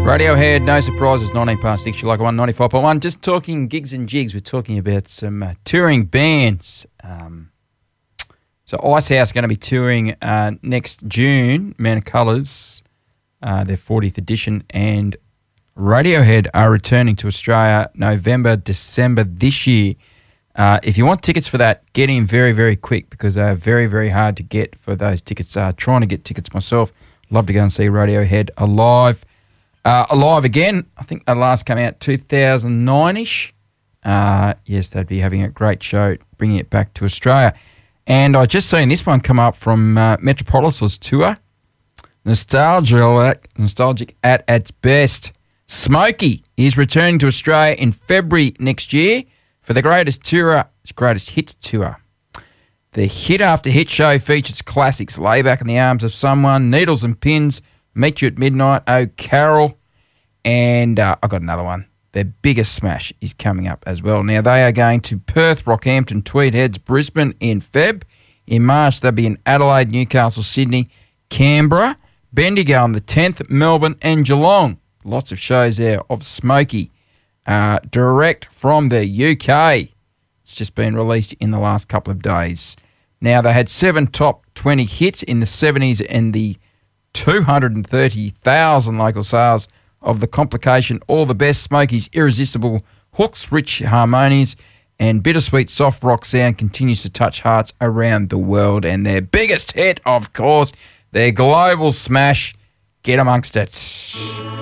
Radiohead, no surprises, 19 past 6, you like 195.1. Just talking gigs and jigs. We're talking about some touring bands. So Icehouse are going to be touring next June, Man of Colours, their 40th edition, and Radiohead are returning to Australia November, December this year. If you want tickets for that, get in very, very quick because they're very, very hard to get for those tickets. Trying to get tickets myself. Love to go and see Radiohead alive. Alive again, I think they last came out 2009-ish. Yes, they'd be having a great show, bringing it back to Australia. And I just seen this one come up from Metropolis tour. Nostalgic at its best. Smokey is returning to Australia in February next year for the greatest hit tour. The Hit After Hit show features classics, Lay Back in the Arms of Someone, Needles and Pins, Meet You at Midnight, Oh Carol, and I've got another one. Their biggest smash is coming up as well. Now, they are going to Perth, Rockhampton, Tweed Heads, Brisbane in Feb. In March, they'll be in Adelaide, Newcastle, Sydney, Canberra, Bendigo on the 10th, Melbourne and Geelong. Lots of shows there of Smokey. Direct from the UK. It's just been released in the last couple of days. Now, they had 7 top 20 hits in the 70s and the 230,000 local sales of The Complication, All the Best, Smokey's irresistible hooks, rich harmonies, and bittersweet soft rock sound continues to touch hearts around the world. And their biggest hit, of course, their global smash, Get Amongst It.